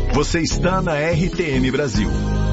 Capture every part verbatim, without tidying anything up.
Você está na R T M Brasil.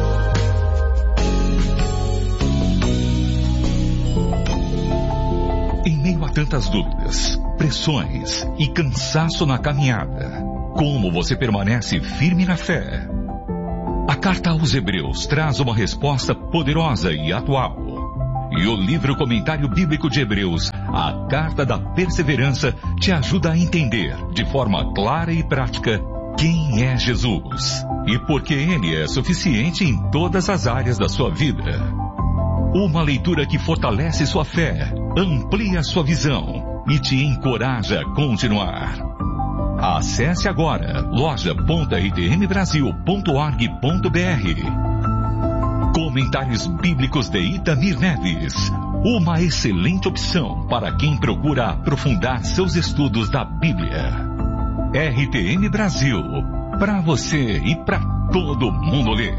Em meio a tantas dúvidas, pressões e cansaço na caminhada, como você permanece firme na fé? A carta aos Hebreus traz uma resposta poderosa e atual. E o livro Comentário Bíblico de Hebreus, a Carta da Perseverança, te ajuda a entender, de forma clara e prática, quem é Jesus e por que Ele é suficiente em todas as áreas da sua vida. Uma leitura que fortalece sua fé, amplia sua visão e te encoraja a continuar. Acesse agora loja ponto r t m brasil ponto org ponto b r. Comentários Bíblicos de Itamir Neves. Uma excelente opção para quem procura aprofundar seus estudos da Bíblia. R T M Brasil. Para você e para todo mundo ler.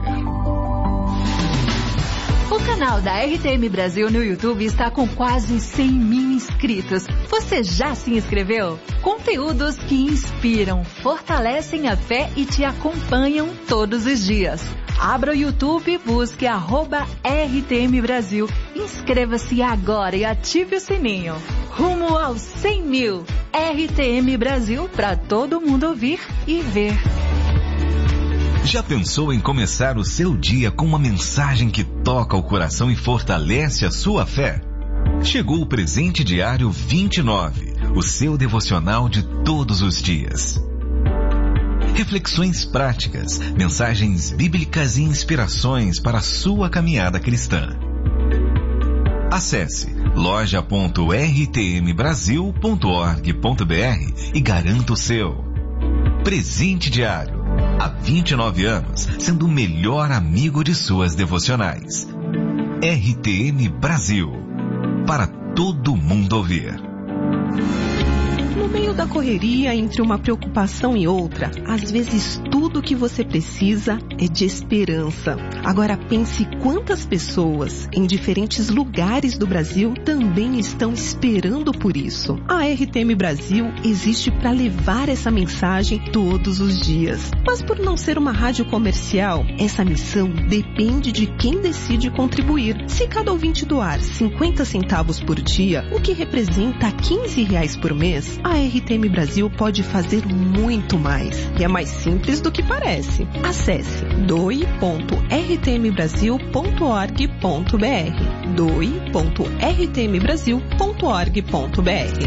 O canal da R T M Brasil no YouTube está com quase cem mil inscritos. Você já se inscreveu? Conteúdos que inspiram, fortalecem a fé e te acompanham todos os dias. Abra o YouTube e busque arroba R T M Brasil. Inscreva-se agora e ative o sininho. Rumo aos cem mil. R T M Brasil para todo mundo ouvir e ver. Já pensou em começar o seu dia com uma mensagem que toca o coração e fortalece a sua fé? Chegou o Presente Diário vinte e nove, o seu devocional de todos os dias. Reflexões práticas, mensagens bíblicas e inspirações para a sua caminhada cristã. Acesse loja ponto r t m brasil ponto org ponto b r e garanta o seu. Presente Diário, há vinte e nove anos, sendo o melhor amigo de suas devocionais. R T M Brasil, para todo mundo ouvir. No meio da correria, entre uma preocupação e outra, às vezes tudo o que você precisa é de esperança. Agora pense quantas pessoas em diferentes lugares do Brasil também estão esperando por isso. A R T M Brasil existe para levar essa mensagem todos os dias. Mas por não ser uma rádio comercial, essa missão depende de quem decide contribuir. Se cada ouvinte doar cinquenta centavos por dia, o que representa quinze reais por mês, a R T M Brasil pode fazer muito mais. E é mais simples do que parece. Acesse doe ponto r t m brasil ponto org ponto b r. doe ponto r t m brasil ponto org ponto b r.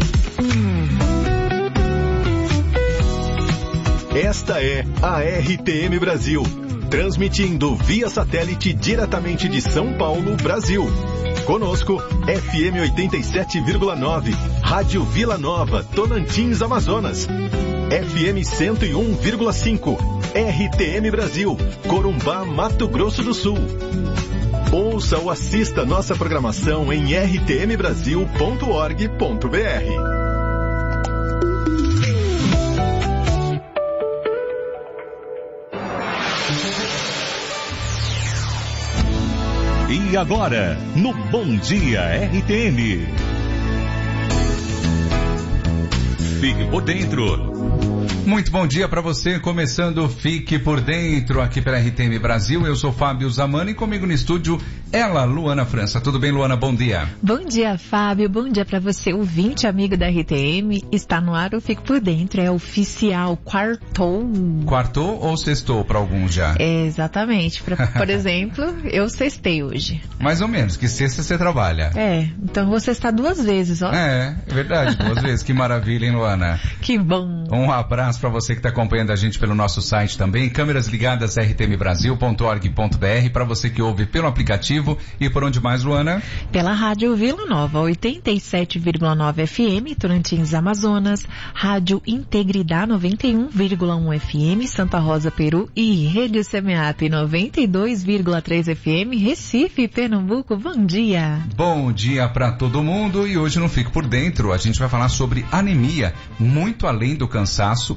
Esta é a R T M Brasil, transmitindo via satélite diretamente de São Paulo, Brasil. Conosco, F M oitenta e sete vírgula nove, Rádio Vila Nova, Tocantins, Amazonas. F M cento e um vírgula cinco, R T M Brasil, Corumbá, Mato Grosso do Sul. Ouça ou assista nossa programação em r t m brasil ponto org ponto b r. E agora, no Bom Dia R T M. Fique por dentro. Muito bom dia para você, começando Fique por Dentro aqui pela R T M Brasil. Eu sou Fábio Zamani e comigo no estúdio ela, Luana França. Tudo bem, Luana? Bom dia. Bom dia, Fábio. Bom dia para você, ouvinte, amigo da R T M. Está no ar o Fique por Dentro, é oficial, quartou. Quartou ou sextou para alguns já? É, exatamente. Pra, por exemplo, eu sextei hoje. Mais ou menos, que sexta você trabalha. É, então você está duas vezes, ó. É, é verdade, duas vezes. Que maravilha, hein, Luana? Que bom. Um abraço para você que está acompanhando a gente pelo nosso site também, câmeras ligadas r t m brasil ponto org ponto b r, para você que ouve pelo aplicativo e por onde mais, Luana? Pela Rádio Vila Nova, oitenta e sete vírgula nove F M, Tocantins, Amazonas, Rádio Integridade noventa e um vírgula um F M, Santa Rosa, Peru, e Rede Semeap noventa e dois vírgula três F M, Recife, Pernambuco. Bom dia. Bom dia para todo mundo, e hoje no Fique por Dentro a gente vai falar sobre anemia, muito além do cansaço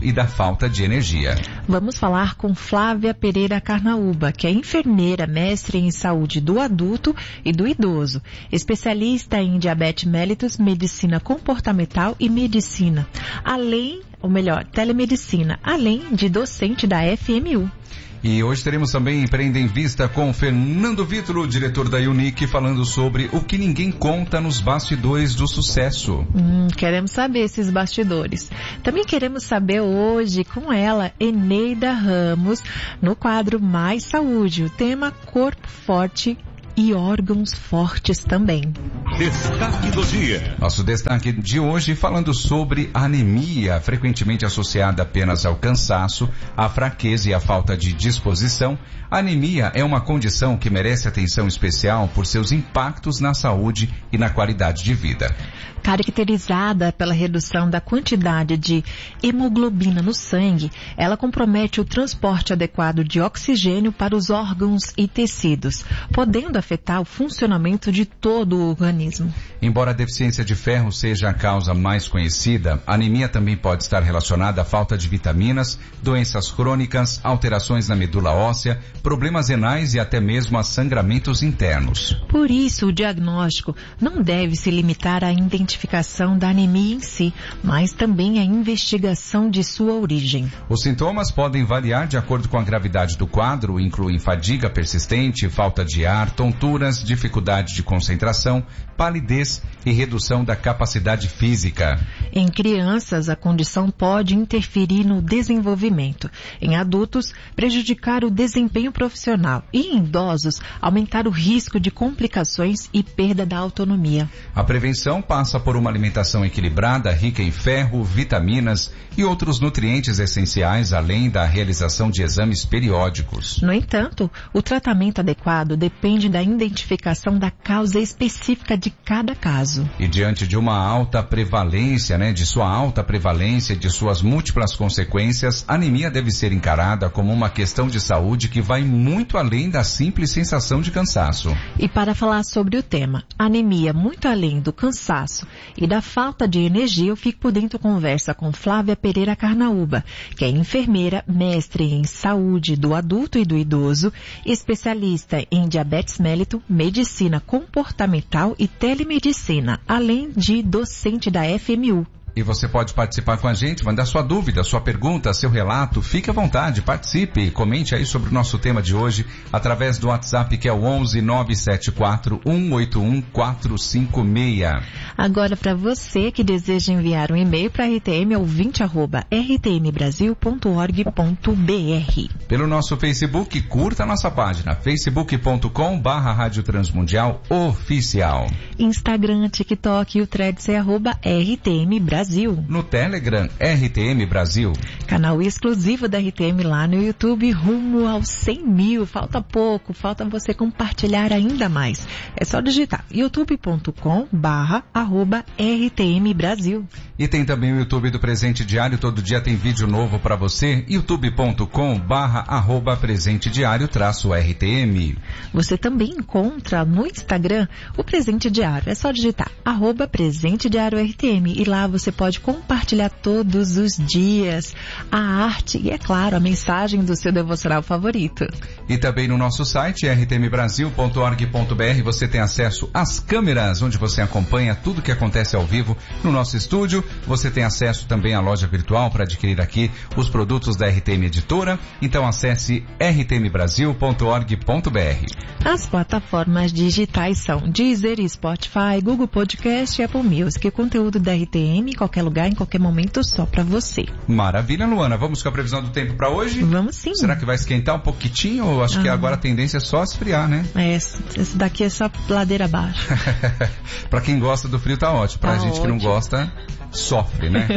e da falta de energia. Vamos falar com Flávia Pereira Carnaúba, que é enfermeira, mestre em saúde do adulto e do idoso, especialista em diabetes mellitus, medicina comportamental e medicina, além, ou melhor, telemedicina, além de docente da F M U. E hoje teremos também Empreenda em Vista com Fernando Vítolo, diretor da Unique, falando sobre o que ninguém conta nos bastidores do sucesso. Hum, queremos saber esses bastidores. Também queremos saber hoje com ela, Eneida Ramos, no quadro Mais Saúde, o tema Corpo Forte e órgãos fortes também. Destaque do dia. Nosso destaque de hoje falando sobre anemia, frequentemente associada apenas ao cansaço, à fraqueza e à falta de disposição. A anemia é uma condição que merece atenção especial por seus impactos na saúde e na qualidade de vida. Caracterizada pela redução da quantidade de hemoglobina no sangue, ela compromete o transporte adequado de oxigênio para os órgãos e tecidos, podendo afetar o funcionamento de todo o organismo. Embora a deficiência de ferro seja a causa mais conhecida, a anemia também pode estar relacionada à falta de vitaminas, doenças crônicas, alterações na medula óssea, problemas renais e até mesmo a sangramentos internos. Por isso, o diagnóstico não deve se limitar à identificação da anemia em si, mas também à investigação de sua origem. Os sintomas podem variar de acordo com a gravidade do quadro, incluem fadiga persistente, falta de ar, tonturas, dificuldade de concentração, palidez e redução da capacidade física. Em crianças, a condição pode interferir no desenvolvimento. Em adultos, prejudicar o desempenho profissional. E em idosos, aumentar o risco de complicações e perda da autonomia. A prevenção passa por uma alimentação equilibrada, rica em ferro, vitaminas e outros nutrientes essenciais, além da realização de exames periódicos. No entanto, o tratamento adequado depende da identificação da causa específica de cada caso. E diante de uma alta prevalência, né, de sua alta prevalência e de suas múltiplas consequências, a anemia deve ser encarada como uma questão de saúde que vai muito além da simples sensação de cansaço. E para falar sobre o tema, anemia muito além do cansaço e da falta de energia, eu fico por dentro conversa com Flávia Pereira Carnaúba, que é enfermeira, mestre em saúde do adulto e do idoso, especialista em diabetes mellitus, medicina comportamental e telemedicina, além de docente da F M U. E você pode participar com a gente, mandar sua dúvida, sua pergunta, seu relato. Fique à vontade, participe, comente aí sobre o nosso tema de hoje através do WhatsApp que é o onze nove sete quatro um oito um quatro cinco seis. Agora, para você que deseja enviar um e-mail para r t m ouvinte arroba r t m brasil ponto org ponto b r. Pelo nosso Facebook, curta a nossa página, facebook ponto com barra Rádio Transmundial Oficial. Instagram, TikTok e o Threads é arroba R T M Brasil. No Telegram, R T M Brasil. Canal exclusivo da R T M lá no YouTube, rumo aos cem mil. Falta pouco, falta você compartilhar ainda mais. É só digitar youtube ponto com barra arroba R T M Brasil. E tem também o YouTube do Presente Diário, todo dia tem vídeo novo para você, youtube ponto com barra arroba Presente Diário traço R T M. Você também encontra no Instagram o Presente Diário, é só digitar arroba Presente Diário R T M e lá você pode compartilhar todos os dias a arte e, é claro, a mensagem do seu devocional favorito. E também no nosso site, r t m brasil ponto org ponto b r, você tem acesso às câmeras, onde você acompanha tudo que acontece ao vivo no nosso estúdio. Você tem acesso também à loja virtual para adquirir aqui os produtos da R T M Editora. Então acesse r t m brasil ponto org ponto b r. As plataformas digitais são Deezer, Spotify, Google Podcast e Apple Music. O conteúdo da R T M em qualquer lugar, em qualquer momento, só para você. Maravilha, Luana. Vamos com a previsão do tempo para hoje? Vamos sim. Será que vai esquentar um pouquitinho ou acho ah. que agora a tendência é só esfriar, né? É, esse daqui é só ladeira abaixo. Para quem gosta do frio tá ótimo. Pra tá gente ótimo. Que não gosta, sofre, né?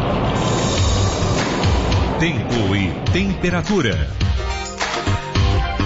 Tempo e temperatura.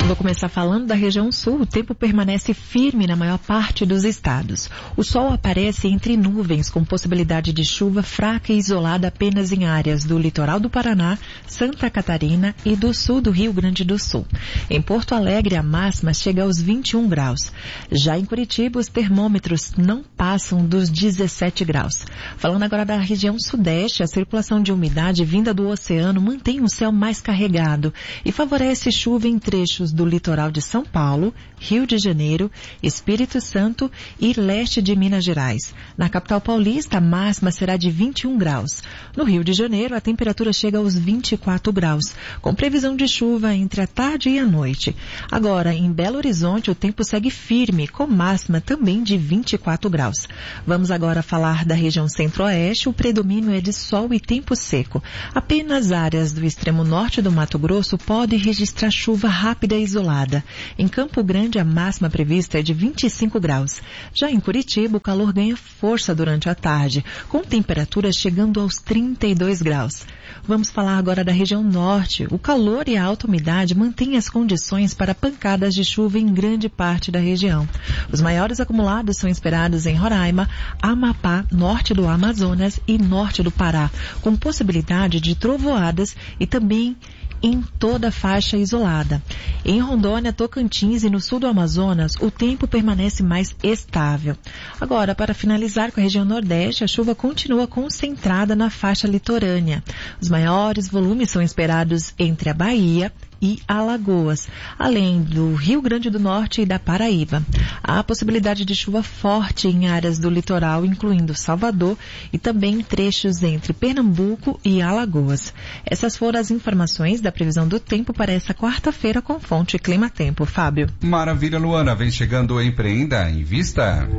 Vou começar falando da região sul. O tempo permanece firme na maior parte dos estados. O sol aparece entre nuvens, com possibilidade de chuva fraca e isolada apenas em áreas do litoral do Paraná, Santa Catarina e do sul do Rio Grande do Sul. Em Porto Alegre, a máxima chega aos vinte e um graus. Já em Curitiba, os termômetros não passam dos dezessete graus. Falando agora da região sudeste, a circulação de umidade vinda do oceano mantém o céu mais carregado e favorece chuva em trechos do litoral de São Paulo, Rio de Janeiro, Espírito Santo e leste de Minas Gerais. Na capital paulista, a máxima será de vinte e um graus. No Rio de Janeiro, a temperatura chega aos vinte e quatro graus, com previsão de chuva entre a tarde e a noite. Agora, em Belo Horizonte, o tempo segue firme, com máxima também de vinte e quatro graus. Vamos agora falar da região centro-oeste. O predomínio é de sol e tempo seco. Apenas áreas do extremo norte do Mato Grosso podem registrar chuva rápida e isolada. Em Campo Grande, a máxima prevista é de vinte e cinco graus. Já em Curitiba, o calor ganha força durante a tarde, com temperaturas chegando aos trinta e dois graus. Vamos falar agora da região norte. O calor e a alta umidade mantêm as condições para pancadas de chuva em grande parte da região. Os maiores acumulados são esperados em Roraima, Amapá, norte do Amazonas e norte do Pará, com possibilidade de trovoadas e também em toda a faixa isolada. Em Rondônia, Tocantins e no sul do Amazonas, o tempo permanece mais estável. Agora, para finalizar com a região nordeste, a chuva continua concentrada na faixa litorânea. Os maiores volumes são esperados entre a Bahia e Alagoas, além do Rio Grande do Norte e da Paraíba. Há possibilidade de chuva forte em áreas do litoral, incluindo Salvador e também trechos entre Pernambuco e Alagoas. Essas foram as informações da previsão do tempo para essa quarta-feira com fonte Clima Tempo. Fábio. Maravilha, Luana. Vem chegando o Empreenda, Invista.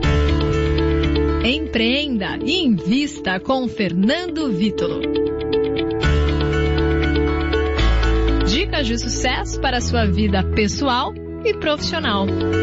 Empreenda e invista com Fernando Vítolo. Dicas de sucesso para a sua vida pessoal e profissional.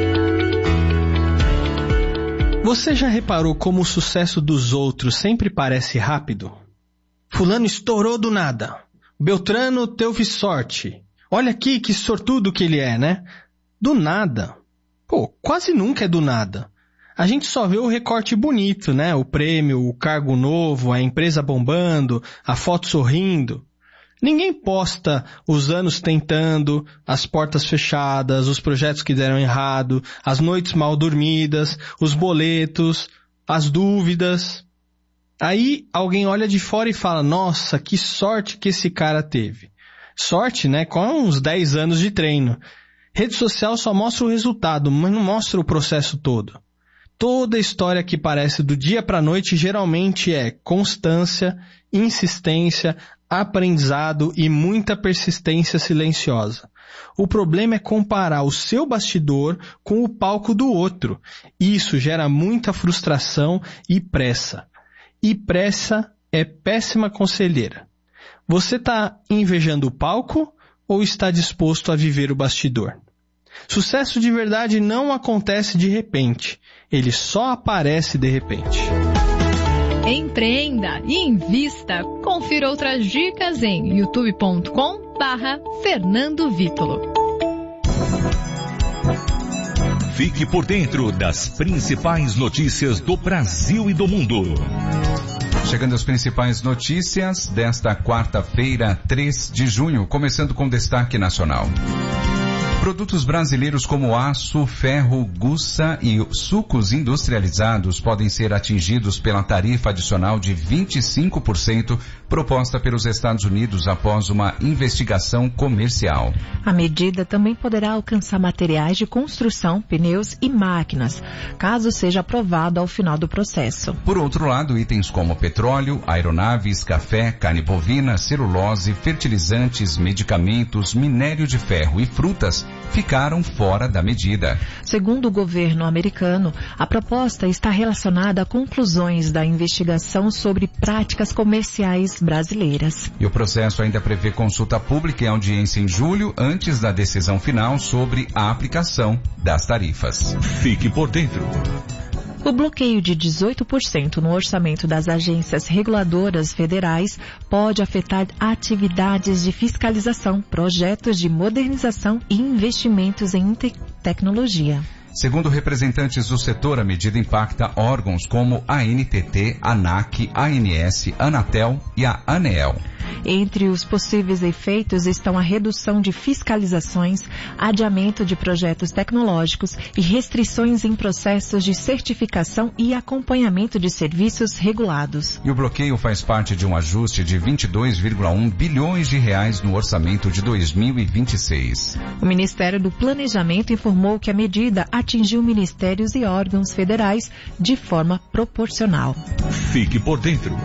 Você já reparou como o sucesso dos outros sempre parece rápido? Fulano estourou do nada. Beltrano teve sorte. Olha aqui que sortudo que ele é, né? Do nada. Pô, quase nunca é do nada. A gente só vê o recorte bonito, né? O prêmio, o cargo novo, a empresa bombando, a foto sorrindo. Ninguém posta os anos tentando, as portas fechadas, os projetos que deram errado, as noites mal dormidas, os boletos, as dúvidas. Aí alguém olha de fora e fala, nossa, que sorte que esse cara teve. Sorte, né? Com uns dez anos de treino. Rede social só mostra o resultado, mas não mostra o processo todo. Toda história que parece do dia para a noite geralmente é constância, insistência, aprendizado e muita persistência silenciosa. O problema é comparar o seu bastidor com o palco do outro. Isso gera muita frustração e pressa. E pressa é péssima conselheira. Você está invejando o palco ou está disposto a viver o bastidor? Sucesso de verdade não acontece de repente. Ele só aparece de repente. Empreenda e invista. Confira outras dicas em youtube ponto com barra Fernando Vítolo. Fique por dentro das principais notícias do Brasil e do mundo. Chegando às principais notícias desta quarta-feira, três de junho, começando com destaque nacional. Produtos brasileiros como aço, ferro, guça e sucos industrializados podem ser atingidos pela tarifa adicional de vinte e cinco por cento proposta pelos Estados Unidos após uma investigação comercial. A medida também poderá alcançar materiais de construção, pneus e máquinas, caso seja aprovado ao final do processo. Por outro lado, itens como petróleo, aeronaves, café, carne bovina, celulose, fertilizantes, medicamentos, minério de ferro e frutas ficaram fora da medida. Segundo o governo americano, a proposta está relacionada a conclusões da investigação sobre práticas comerciais brasileiras. E o processo ainda prevê consulta pública e audiência em julho, antes da decisão final sobre a aplicação das tarifas. Fique por dentro. O bloqueio de dezoito por cento no orçamento das agências reguladoras federais pode afetar atividades de fiscalização, projetos de modernização e investimentos em te- tecnologia. Segundo representantes do setor, a medida impacta órgãos como a N T T, a ANAC, a ANS, a Anatel e a ANEEL. Entre os possíveis efeitos estão a redução de fiscalizações, adiamento de projetos tecnológicos e restrições em processos de certificação e acompanhamento de serviços regulados. E o bloqueio faz parte de um ajuste de vinte e dois vírgula um bilhões de reais no orçamento de dois mil e vinte e seis. O Ministério do Planejamento informou que a medida atingiu ministérios e órgãos federais de forma proporcional. Fique por dentro.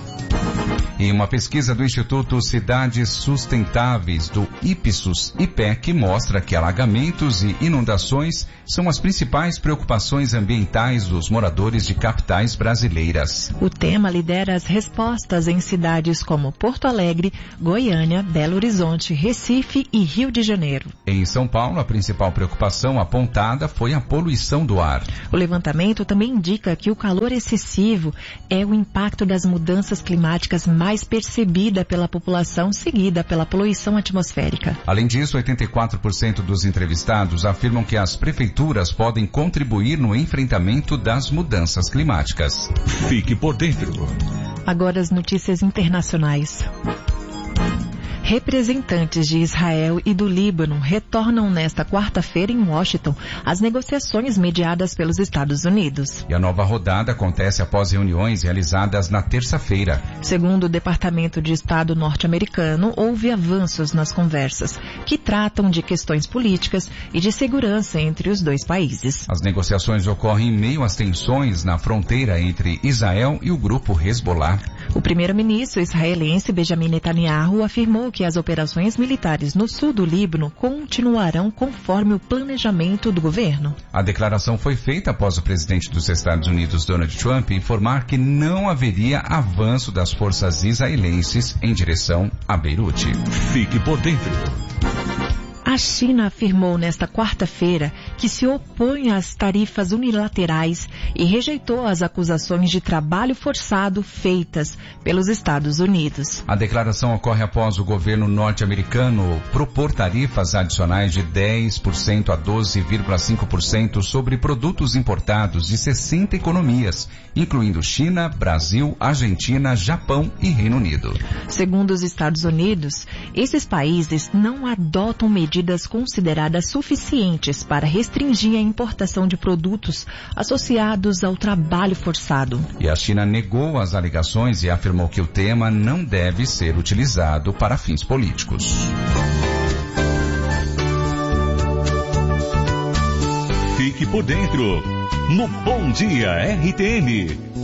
Em uma pesquisa do Instituto Cidades Sustentáveis do Ipsos I P E C mostra que alagamentos e inundações são as principais preocupações ambientais dos moradores de capitais brasileiras. O tema lidera as respostas em cidades como Porto Alegre, Goiânia, Belo Horizonte, Recife e Rio de Janeiro. Em São Paulo, a principal preocupação apontada foi a poluição do ar. O levantamento também indica que o calor excessivo é o impacto das mudanças climáticas mais mais percebida pela população, seguida pela poluição atmosférica. Além disso, oitenta e quatro por cento dos entrevistados afirmam que as prefeituras podem contribuir no enfrentamento das mudanças climáticas. Fique por dentro. Agora as notícias internacionais. Representantes de Israel e do Líbano retornam nesta quarta-feira em Washington às negociações mediadas pelos Estados Unidos. E a nova rodada acontece após reuniões realizadas na terça-feira. Segundo o Departamento de Estado norte-americano, houve avanços nas conversas, que tratam de questões políticas e de segurança entre os dois países. As negociações ocorrem em meio às tensões na fronteira entre Israel e o grupo Hezbollah. O primeiro-ministro israelense Benjamin Netanyahu afirmou que as operações militares no sul do Líbano continuarão conforme o planejamento do governo. A declaração foi feita após o presidente dos Estados Unidos, Donald Trump, informar que não haveria avanço das forças israelenses em direção a Beirute. Fique por dentro. A China afirmou nesta quarta-feira que se opõe às tarifas unilaterais e rejeitou as acusações de trabalho forçado feitas pelos Estados Unidos. A declaração ocorre após o governo norte-americano propor tarifas adicionais de dez por cento a doze vírgula cinco por cento sobre produtos importados de sessenta economias, incluindo China, Brasil, Argentina, Japão e Reino Unido. Segundo os Estados Unidos, esses países não adotam medidas medidas consideradas suficientes para restringir a importação de produtos associados ao trabalho forçado. E a China negou as alegações e afirmou que o tema não deve ser utilizado para fins políticos. Fique por dentro no Bom Dia R T M.